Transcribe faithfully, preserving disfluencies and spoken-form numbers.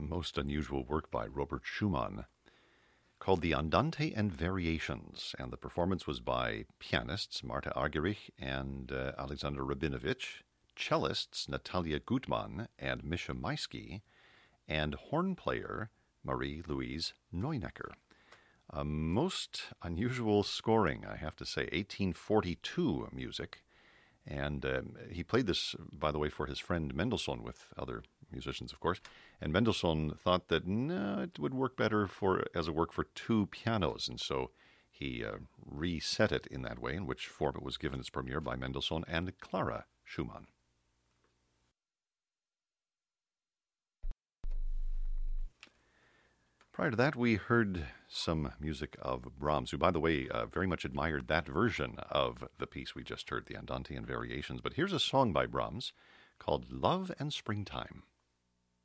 most unusual work by Robert Schumann called the Andante and Variations, and the performance was by pianists Marta Argerich and uh, Alexander Rabinovich, cellists Natalia Gutmann and Misha Maisky, and horn player Marie-Louise Neunecker. A most unusual scoring, I have to say, eighteen forty-two music. And um, he played this, by the way, for his friend Mendelssohn with other musicians, of course. And Mendelssohn thought that, no, it would work better for as a work for two pianos. And so he uh, reset it in that way, in which form it was given its premiere by Mendelssohn and Clara Schumann. Prior to that, we heard some music of Brahms, who, by the way, uh, very much admired that version of the piece we just heard, the Andante and Variations. But here's a song by Brahms called Love and Springtime.